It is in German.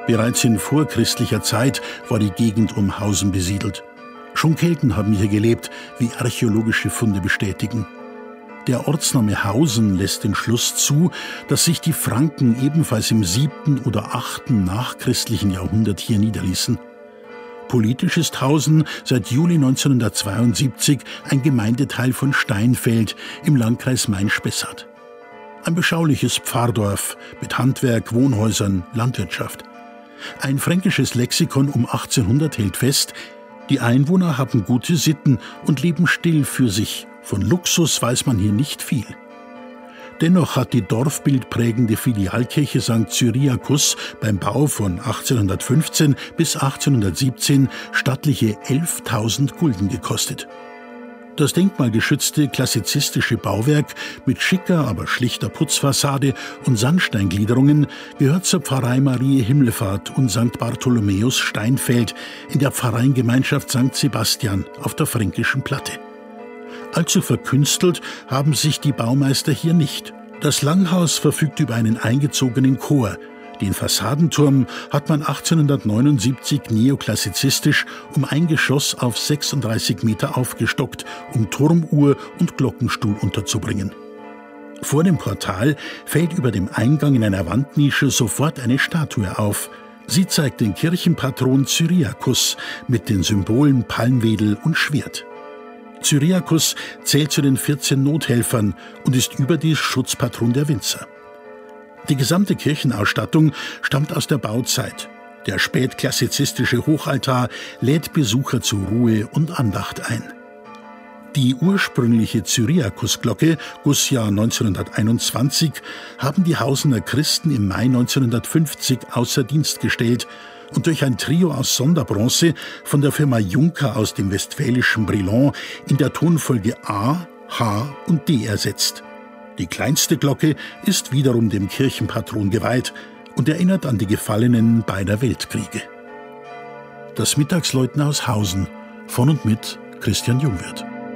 Bereits in vorchristlicher Zeit war die Gegend um Hausen besiedelt. Schon Kelten haben hier gelebt, wie archäologische Funde bestätigen. Der Ortsname Hausen lässt den Schluss zu, dass sich die Franken ebenfalls im 7. oder 8. nachchristlichen Jahrhundert hier niederließen. Politisch ist Hausen seit Juli 1972 ein Gemeindeteil von Steinfeld im Landkreis Main-Spessart. Ein beschauliches Pfarrdorf mit Handwerk, Wohnhäusern, Landwirtschaft. Ein fränkisches Lexikon um 1800 hält fest, die Einwohner haben gute Sitten und leben still für sich. Von Luxus weiß man hier nicht viel. Dennoch hat die dorfbildprägende Filialkirche St. Cyriakus beim Bau von 1815 bis 1817 stattliche 11.000 Gulden gekostet. Das denkmalgeschützte klassizistische Bauwerk mit schicker, aber schlichter Putzfassade und Sandsteingliederungen gehört zur Pfarrei Marie Himmelfahrt und St. Bartholomäus Steinfeld in der Pfarreiengemeinschaft St. Sebastian auf der Fränkischen Platte. Allzu verkünstelt haben sich die Baumeister hier nicht. Das Langhaus verfügt über einen eingezogenen Chor. Den Fassadenturm hat man 1879 neoklassizistisch um ein Geschoss auf 36 Meter aufgestockt, um Turmuhr und Glockenstuhl unterzubringen. Vor dem Portal fällt über dem Eingang in einer Wandnische sofort eine Statue auf. Sie zeigt den Kirchenpatron Cyriakus mit den Symbolen Palmwedel und Schwert. Cyriakus zählt zu den 14 Nothelfern und ist überdies Schutzpatron der Winzer. Die gesamte Kirchenausstattung stammt aus der Bauzeit. Der spätklassizistische Hochaltar lädt Besucher zur Ruhe und Andacht ein. Die ursprüngliche Cyriakusglocke, Gussjahr 1921, haben die Hausener Christen im Mai 1950 außer Dienst gestellt und durch ein Trio aus Sonderbronze von der Firma Juncker aus dem westfälischen Brilon in der Tonfolge A, H und D ersetzt. Die kleinste Glocke ist wiederum dem Kirchenpatron geweiht und erinnert an die Gefallenen beider Weltkriege. Das Mittagsläuten aus Hausen von und mit Christian Jungwirth.